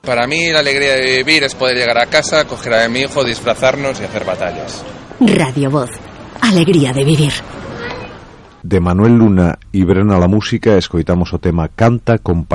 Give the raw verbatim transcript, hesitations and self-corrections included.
Para mí la alegría de vivir es poder llegar a casa, coger a mi hijo, disfrazarnos y hacer batallas. Radio Voz. Alegría de vivir. De Manuel Luna e Brena la música, escoitamos o tema Canta con